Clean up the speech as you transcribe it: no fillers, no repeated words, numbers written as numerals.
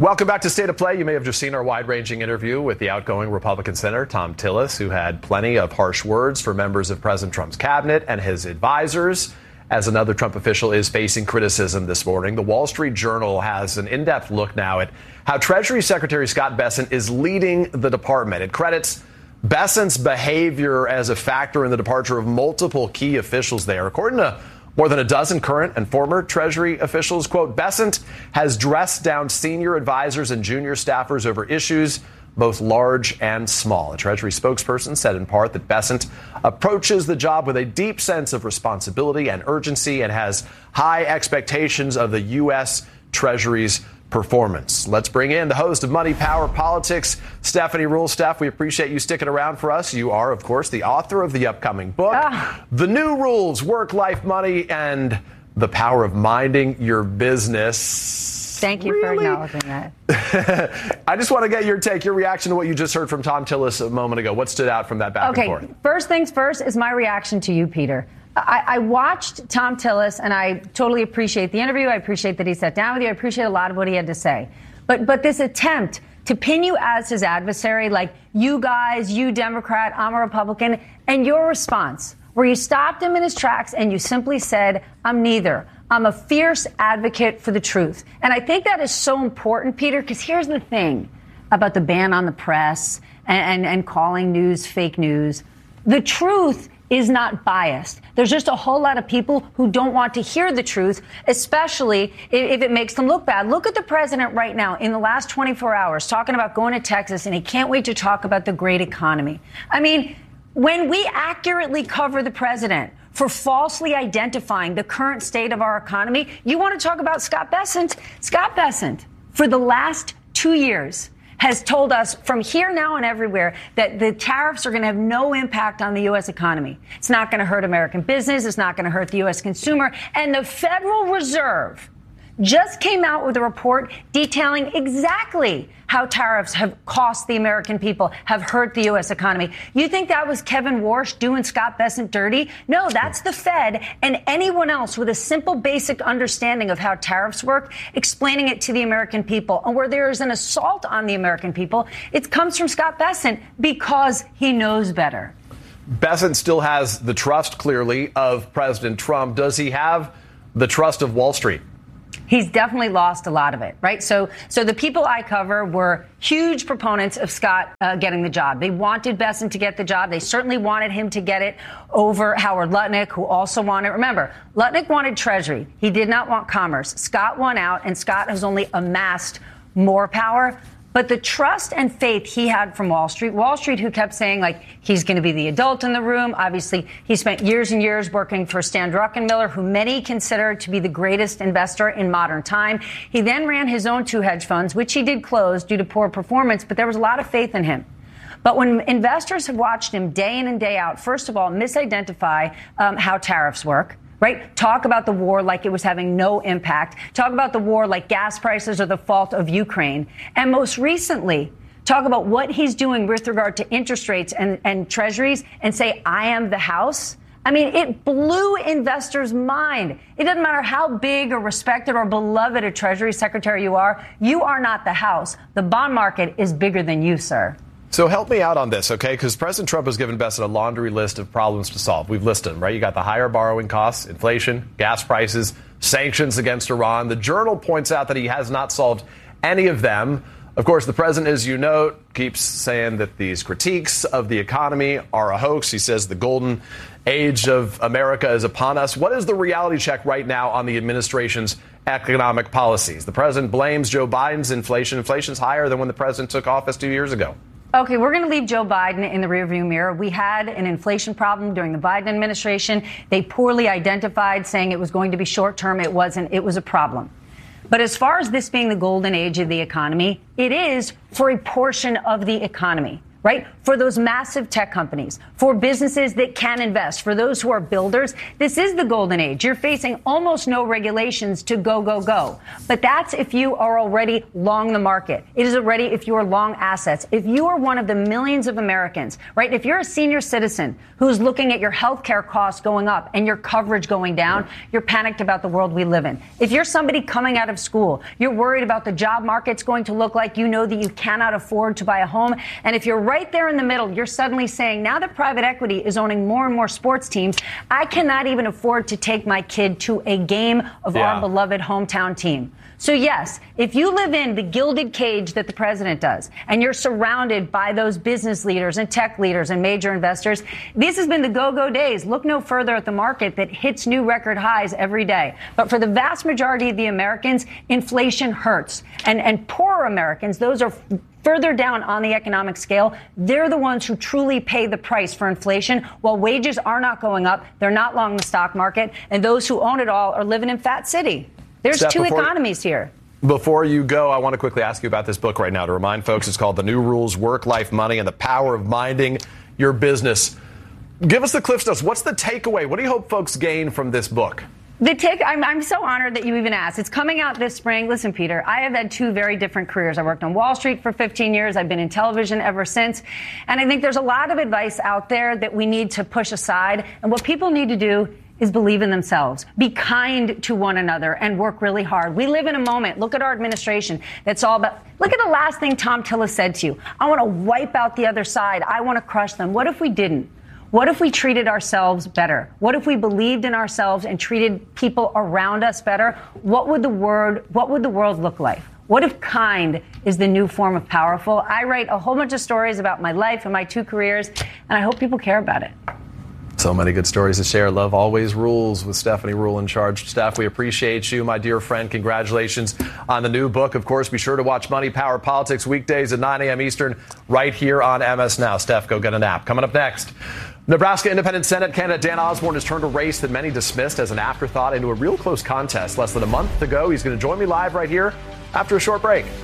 Welcome back to State of Play. You may have just seen our wide-ranging interview with the outgoing Republican Senator Thom Tillis, who had plenty of harsh words for members of President Trump's cabinet and his advisors, as another Trump official is facing criticism this morning. The Wall Street Journal has an in-depth look now at how Treasury Secretary Scott Bessent is leading the department. It credits Bessent's behavior as a factor in the departure of multiple key officials there. According to more than a dozen current and former Treasury officials, quote, Bessent has dressed down senior advisors and junior staffers over issues both large and small. A Treasury spokesperson said in part that Bessent approaches the job with a deep sense of responsibility and urgency and has high expectations of the U.S. Treasury's performance. Let's bring in the host of Money, Power, Politics, Stephanie Ruhle. Steph, we appreciate you sticking around for us. You are, of course, the author of the upcoming book, The New Rules, Work, Life, Money, and the Power of Minding Your Business. Thank you for acknowledging that. I just want to get your take, your reaction to what you just heard from Thom Tillis a moment ago. What stood out from that back and forth? Okay, first things first is my reaction to you, Peter. I watched Thom Tillis, and I totally appreciate the interview. I appreciate that he sat down with you. I appreciate a lot of what he had to say. But this attempt to pin you as his adversary, like you guys, you Democrat, I'm a Republican, and your response, where you stopped him in his tracks and you simply said, I'm neither. I'm a fierce advocate for the truth. And I think that is so important, Peter, because here's the thing about the ban on the press and calling news fake news. The truth is not biased. There's just a whole lot of people who don't want to hear the truth, especially if it makes them look bad. Look at the president right now in the last 24 hours talking about going to Texas, and he can't wait to talk about the great economy. I mean, when we accurately cover the president for falsely identifying the current state of our economy, you want to talk about Scott Bessent? Scott Bessent, for the last 2 years, has told us from here, now, and everywhere that the tariffs are going to have no impact on the U.S. economy. It's not going to hurt American business. It's not going to hurt the U.S. consumer. And the Federal Reserve just came out with a report detailing exactly how tariffs have cost the American people, have hurt the U.S. economy. You think that was Kevin Warsh doing Scott Bessent dirty? No, that's the Fed and anyone else with a simple, basic understanding of how tariffs work, explaining it to the American people. And where there is an assault on the American people, it comes from Scott Bessent because he knows better. Bessent still has the trust, clearly, of President Trump. Does he have the trust of Wall Street? He's definitely lost a lot of it, right? So the people I cover were huge proponents of Scott getting the job. They wanted Bessent to get the job. They certainly wanted him to get it over Howard Lutnick, who also wanted, remember, Lutnick wanted Treasury. He did not want Commerce. Scott won out, and Scott has only amassed more power. But the trust and faith he had from Wall Street, who kept saying, like, he's going to be the adult in the room. Obviously, he spent years and years working for Stan Druckenmiller, who many consider to be the greatest investor in modern time. He then ran his own 2 hedge funds, which he did close due to poor performance, but there was a lot of faith in him. But when investors have watched him day in and day out, first of all, misidentify how tariffs work. Right? Talk about the war like it was having no impact. Talk about the war like gas prices are the fault of Ukraine. And most recently, talk about what he's doing with regard to interest rates and treasuries and say, I am the house. I mean, it blew investors' mind. It doesn't matter how big or respected or beloved a Treasury Secretary you are not the house. The bond market is bigger than you, sir. So help me out on this, okay? Because President Trump has given Bessent a laundry list of problems to solve. We've listed them, right? You got the higher borrowing costs, inflation, gas prices, sanctions against Iran. The Journal points out that he has not solved any of them. Of course, the president, as you know, keeps saying that these critiques of the economy are a hoax. He says the golden age of America is upon us. What is the reality check right now on the administration's economic policies? The president blames Joe Biden's inflation. Inflation's higher than when the president took office 2 years ago. Okay, we're going to leave Joe Biden in the rearview mirror. We had an inflation problem during the Biden administration. They poorly identified, saying it was going to be short term. It wasn't. It was a problem. But as far as this being the golden age of the economy, it is for a portion of the economy. right? For those massive tech companies, for businesses that can invest, for those who are builders, this is the golden age. You're facing almost no regulations to go, go, go. But that's if you are already long the market. It is already if you are long assets. If you are one of the millions of Americans, right? If you're a senior citizen who's looking at your healthcare costs going up and your coverage going down, you're panicked about the world we live in. If you're somebody coming out of school, you're worried about the job market's going to look like, you know that you cannot afford to buy a home. And if you're right there in the middle, you're suddenly saying, now that private equity is owning more and more sports teams, I cannot even afford to take my kid to a game of our beloved hometown team. So yes, if you live in the gilded cage that the president does, and you're surrounded by those business leaders and tech leaders and major investors, this has been the go-go days. Look no further at the market that hits new record highs every day. But for the vast majority of the Americans, inflation hurts. And poorer Americans, those are further down on the economic scale, they're the ones who truly pay the price for inflation. While wages are not going up, they're not long the stock market, and those who own it all are living in Fat City. There's Steph, two economies here. Before you go, I want to quickly ask you about this book right now. To remind folks, it's called The New Rules, Work, Life, Money, and the Power of Minding Your Business. Give us the Cliff Notes. What's the takeaway? What do you hope folks gain from this book? I'm so honored that you even asked. It's coming out this spring. Listen, Peter, I have had two very different careers. I worked on Wall Street for 15 years. I've been in television ever since. And I think there's a lot of advice out there that we need to push aside. And what people need to do is believe in themselves, be kind to one another, and work really hard. We live in a moment. Look at our administration. That's all about. Look at the last thing Thom Tillis said to you. I want to wipe out the other side. I want to crush them. What if we didn't? What if we treated ourselves better? What if we believed in ourselves and treated people around us better? What would the world look like? What if kind is the new form of powerful? I write a whole bunch of stories about my life and my two careers, and I hope people care about it. So many good stories to share. Love always rules with Stephanie Ruhle in charge. Steph, we appreciate you, my dear friend. Congratulations on the new book. Of course, be sure to watch Money, Power, Politics weekdays at 9 a.m. Eastern right here on MS Now. Steph, go get a nap. Coming up next, Nebraska Independent Senate candidate Dan Osborne has turned a race that many dismissed as an afterthought into a real close contest. Less than a month to go. He's going to join me live right here after a short break.